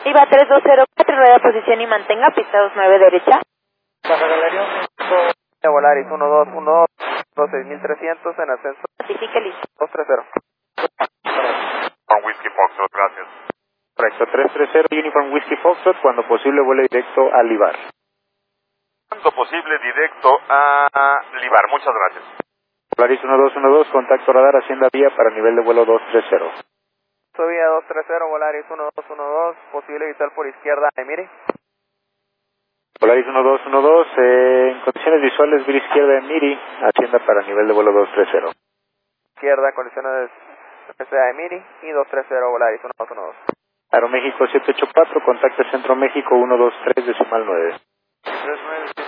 Iba 3204, rueda posición y mantenga, pista 29 derecha. Baja Galería, Volaris 1212, 26300 en ascenso. Notifique listo. 230. Con Whiskey Foxtrot, gracias. Correcto, 330 Uniform Whiskey Foxtrot, cuando posible vuele directo a Livar. Cuanto posible, directo a Livar, muchas gracias. Volaris 1212, contacto radar, hacienda vía para nivel de vuelo 230. Subía 230, Volaris 1212, posible vital por izquierda, Emiri. Volaris 1212, en condiciones visuales, vía izquierda de Miri, hacienda para nivel de vuelo 230. Izquierda, condiciones de Emiri y 230, Volaris 1212. Aeroméxico 784, contacto Centro México 123, decimal 9. 39.